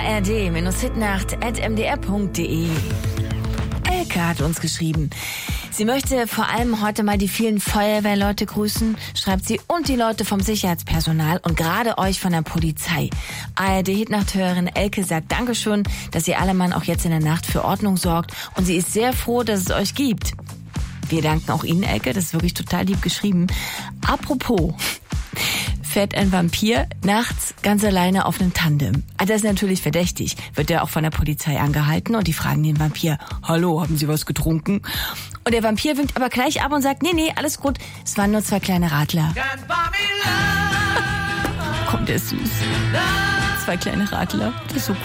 ard-hitnacht@mdr.de. Elke hat uns geschrieben. Sie möchte vor allem heute mal die vielen Feuerwehrleute grüßen, schreibt sie, und die Leute vom Sicherheitspersonal und gerade euch von der Polizei. ARD-Hitnacht-Hörerin Elke sagt Dankeschön, dass ihr alle Mann auch jetzt in der Nacht für Ordnung sorgt und sie ist sehr froh, dass es euch gibt. Wir danken auch Ihnen, Elke, das ist wirklich total lieb geschrieben. Apropos, fährt ein Vampir nachts ganz alleine auf einem Tandem. Das ist natürlich verdächtig. Wird er auch von der Polizei angehalten und die fragen den Vampir, hallo, haben Sie was getrunken? Und der Vampir winkt aber gleich ab und sagt, nee, alles gut, es waren nur 2 kleine Radler. Komm, der ist süß. 2 kleine Radler, das ist so